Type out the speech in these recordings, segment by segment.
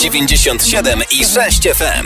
97,6 FM.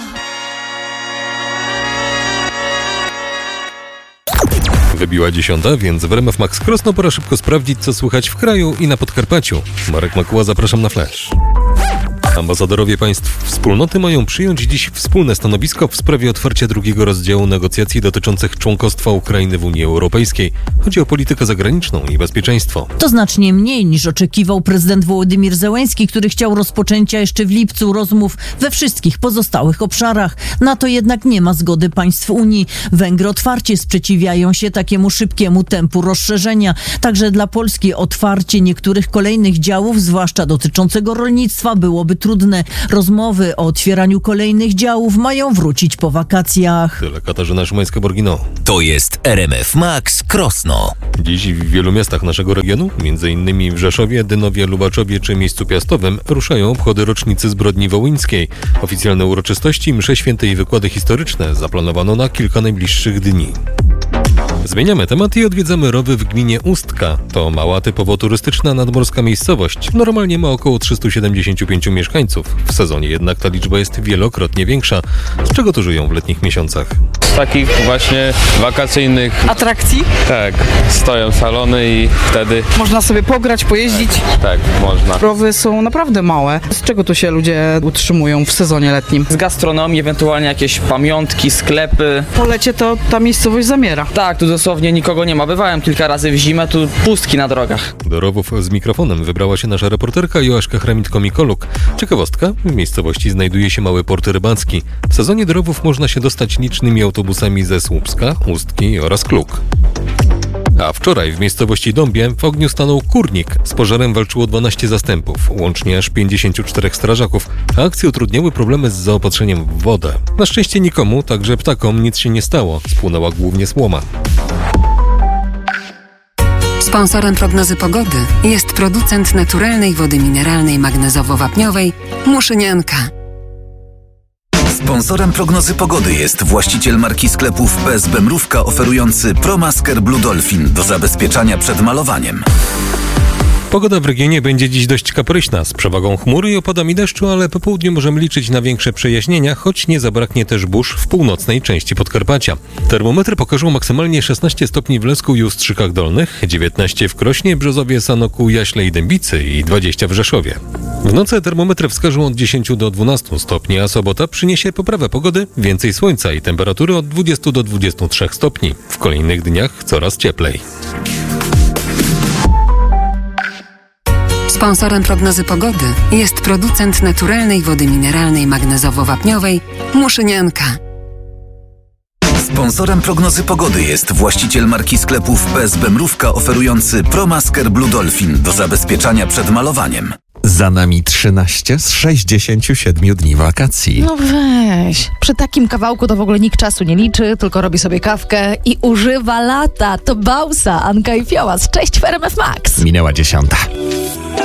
Wybiła 10, więc w RMF Max Krosno pora szybko sprawdzić, co słychać w kraju i na Podkarpaciu. Marek Makuła, zapraszam na Flash. Ambasadorowie państw wspólnoty mają przyjąć dziś wspólne stanowisko w sprawie otwarcia drugiego rozdziału negocjacji dotyczących członkostwa Ukrainy w Unii Europejskiej. Chodzi o politykę zagraniczną i bezpieczeństwo. To znacznie mniej niż oczekiwał prezydent Wołodymyr Zełenski, który chciał rozpoczęcia jeszcze w lipcu rozmów we wszystkich pozostałych obszarach. Na to jednak nie ma zgody państw Unii. Węgry otwarcie sprzeciwiają się takiemu szybkiemu tempu rozszerzenia. Także dla Polski otwarcie niektórych kolejnych działów, zwłaszcza dotyczącego rolnictwa, byłoby trudne. Rozmowy o otwieraniu kolejnych działów mają wrócić po wakacjach. Tyle Katarzyna Szymańska-Borgino. To jest RMF Max Krosno. Dziś w wielu miastach naszego regionu, m.in. w Rzeszowie, Dynowie, Lubaczowie czy Miejscu Piastowym, ruszają obchody rocznicy zbrodni wołyńskiej. Oficjalne uroczystości, msze święte i wykłady historyczne zaplanowano na kilka najbliższych dni. Zmieniamy temat i odwiedzamy rowy w gminie Ustka. To mała, typowo turystyczna nadmorska miejscowość. Normalnie ma około 375 mieszkańców. W sezonie jednak ta liczba jest wielokrotnie większa. Z czego tu żyją w letnich miesiącach? Z takich właśnie wakacyjnych atrakcji? Tak, stoją salony i wtedy... Można sobie pograć, pojeździć? Tak, można. Rowy są naprawdę małe. Z czego tu się ludzie utrzymują w sezonie letnim? Z gastronomii, ewentualnie jakieś pamiątki, sklepy. Po lecie to ta miejscowość zamiera. Tak, tu dosłownie nikogo nie ma. Bywałem kilka razy w zimę, tu pustki na drogach. Do rowów z mikrofonem wybrała się nasza reporterka Joaszka Hramitko-Mikoluk. Ciekawostka, w miejscowości znajduje się mały port rybacki. W sezonie do rowów można się dostać licznymi autobusami ze Słupska, Ustki oraz Kluk. A wczoraj w miejscowości Dąbie w ogniu stanął kurnik. Z pożarem walczyło 12 zastępów, łącznie aż 54 strażaków, a akcję utrudniały problemy z zaopatrzeniem w wodę. Na szczęście nikomu, także ptakom, nic się nie stało. Spłonęła głównie słoma. Sponsorem prognozy pogody jest producent naturalnej wody mineralnej magnezowo-wapniowej Muszynianka. Sponsorem prognozy pogody jest właściciel marki sklepów PSB Mrówka oferujący ProMasker Blue Dolphin do zabezpieczania przed malowaniem. Pogoda w regionie będzie dziś dość kapryśna, z przewagą chmury i opadami deszczu, ale po południu możemy liczyć na większe przejaśnienia, choć nie zabraknie też burz w północnej części Podkarpacia. Termometry pokażą maksymalnie 16 stopni w Lesku i Ustrzykach Dolnych, 19 w Krośnie, Brzozowie, Sanoku, Jaśle i Dębicy i 20 w Rzeszowie. W nocy termometry wskażą od 10 do 12 stopni, a sobota przyniesie poprawę pogody, więcej słońca i temperatury od 20 do 23 stopni. W kolejnych dniach coraz cieplej. Sponsorem prognozy pogody jest producent naturalnej wody mineralnej magnezowo-wapniowej Muszynianka. Sponsorem prognozy pogody jest właściciel marki sklepów PSB Mrówka oferujący ProMasker Blue Dolphin do zabezpieczania przed malowaniem. Za nami 13 z 67 dni wakacji. No weź. Przy takim kawałku to w ogóle nikt czasu nie liczy, tylko robi sobie kawkę i używa lata. To Bausa, Anka i Fiołas. Cześć w RMF Max. Minęła 10.